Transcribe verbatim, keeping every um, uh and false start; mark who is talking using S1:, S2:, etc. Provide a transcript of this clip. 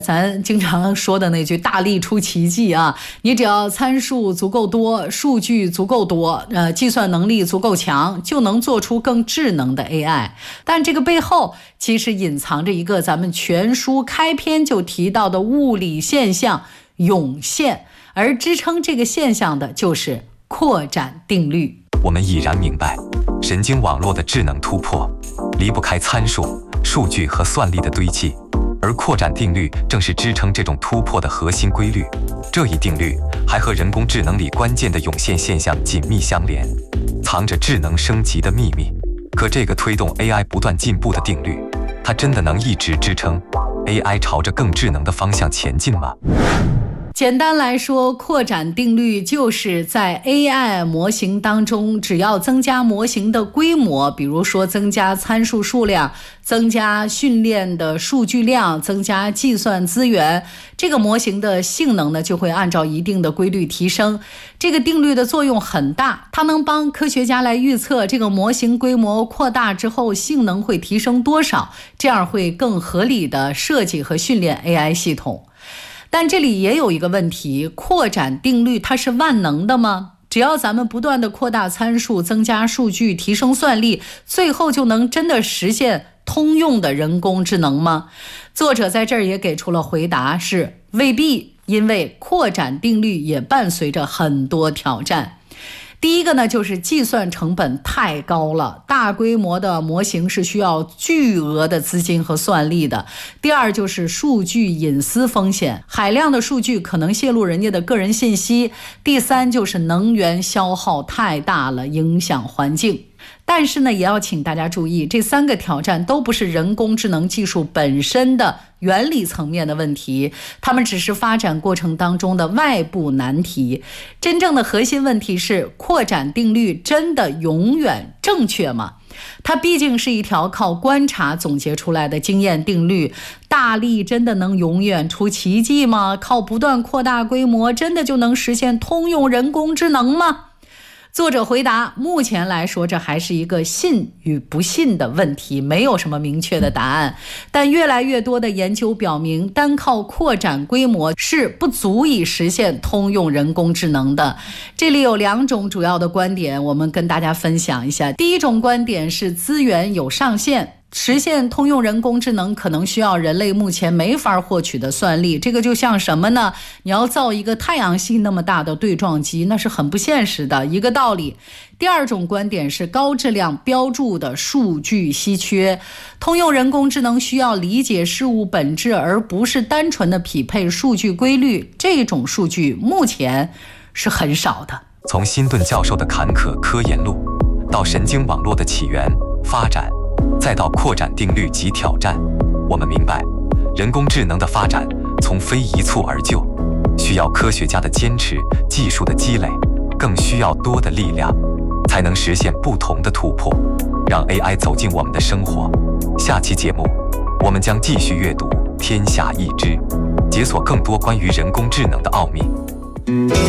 S1: 咱经常说的那句大力出奇迹啊，你只要参数足够多，数据足够多，呃，计算能力足够强，就能做出更智能的 A I。但这个背后其实隐藏着一个咱们全书开篇就提到的物理现象涌现，而支撑这个现象的就是扩展定律。
S2: 我们已然明白，神经网络的智能突破离不开参数、数据和算力的堆砌。而扩展定律正是支撑这种突破的核心规律。这一定律还和人工智能里关键的涌现现象紧密相连，藏着智能升级的秘密。可这个推动 A I 不断进步的定律，它真的能一直支撑 A I 朝着更智能的方向前进吗？
S1: 简单来说，扩展定律就是在 A I 模型当中，只要增加模型的规模，比如说增加参数数量，增加训练的数据量，增加计算资源，这个模型的性能呢就会按照一定的规律提升。这个定律的作用很大，它能帮科学家来预测这个模型规模扩大之后性能会提升多少，这样会更合理的设计和训练 A I 系统。但这里也有一个问题，扩展定律它是万能的吗？只要咱们不断的扩大参数，增加数据，提升算力，最后就能真的实现通用的人工智能吗？作者在这儿也给出了回答，是未必，因为扩展定律也伴随着很多挑战。第一个呢，就是计算成本太高了，大规模的模型是需要巨额的资金和算力的。第二就是数据隐私风险，海量的数据可能泄露人家的个人信息。第三就是能源消耗太大了，影响环境。但是呢，也要请大家注意，这三个挑战都不是人工智能技术本身的原理层面的问题，它们只是发展过程当中的外部难题。真正的核心问题是，扩展定律真的永远正确吗？它毕竟是一条靠观察总结出来的经验定律，大力真的能永远出奇迹吗？靠不断扩大规模，真的就能实现通用人工智能吗？作者回答，目前来说这还是一个信与不信的问题，没有什么明确的答案。但越来越多的研究表明，单靠扩展规模是不足以实现通用人工智能的。这里有两种主要的观点，我们跟大家分享一下。第一种观点是资源有上限，实现通用人工智能可能需要人类目前没法获取的算力。这个就像什么呢？你要造一个太阳系那么大的对撞机，那是很不现实的一个道理。第二种观点是高质量标注的数据稀缺，通用人工智能需要理解事物本质，而不是单纯的匹配数据规律。这种数据目前是很少的。
S2: 从辛顿教授的坎坷科研路，到神经网络的起源、发展，再到扩展定律及挑战，我们明白，人工智能的发展从非一蹴而就，需要科学家的坚持、技术的积累，更需要多的力量，才能实现不同的突破，让 A I 走进我们的生活。下期节目，我们将继续阅读《天下一知》，解锁更多关于人工智能的奥秘。